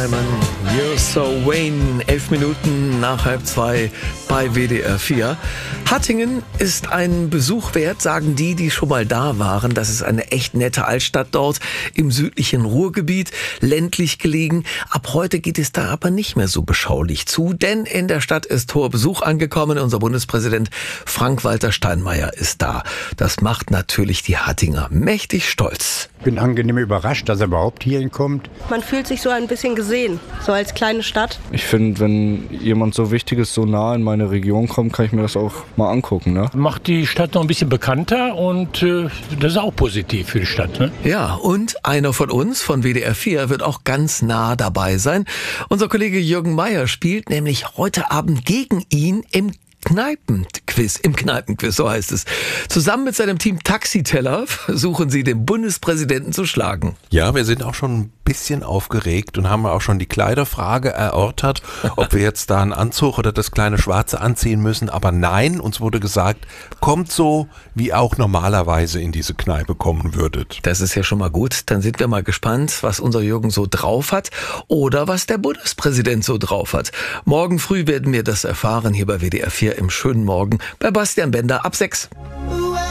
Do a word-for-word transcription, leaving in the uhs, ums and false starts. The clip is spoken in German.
Simon, You're So Wayne, elf Minuten nach halb zwei bei W D R vier. Hattingen ist ein Besuch wert, sagen die, die schon mal da waren. Das ist eine echt nette Altstadt dort im südlichen Ruhrgebiet, ländlich gelegen. Ab heute geht es da aber nicht mehr so beschaulich zu, denn in der Stadt ist hoher Besuch angekommen. Unser Bundespräsident Frank-Walter Steinmeier ist da. Das macht natürlich die Hattinger mächtig stolz. Ich bin angenehm überrascht, dass er überhaupt hierhin kommt. Man fühlt sich so ein bisschen gesehen, so als kleine Stadt. Ich finde, wenn jemand so Wichtiges so nah in meine Region kommt, kann ich mir das auch mal angucken. Ne? Macht die Stadt noch ein bisschen bekannter und äh, das ist auch positiv für die Stadt. Ne? Ja, und einer von uns, von W D R vier, wird auch ganz nah dabei sein. Unser Kollege Jürgen Meier spielt nämlich heute Abend gegen ihn im Kneipenquiz, im Kneipenquiz, so heißt es. Zusammen mit seinem Team Taxiteller versuchen sie, den Bundespräsidenten zu schlagen. Ja, wir sind auch schon ein bisschen aufgeregt und haben auch schon die Kleiderfrage erörtert, ob wir jetzt da einen Anzug oder das kleine Schwarze anziehen müssen. Aber nein, uns wurde gesagt, kommt so, wie auch normalerweise in diese Kneipe kommen würdet. Das ist ja schon mal gut. Dann sind wir mal gespannt, was unser Jürgen so drauf hat oder was der Bundespräsident so drauf hat. Morgen früh werden wir das erfahren hier bei W D R vier im schönen Morgen bei Bastian Bender ab sechs.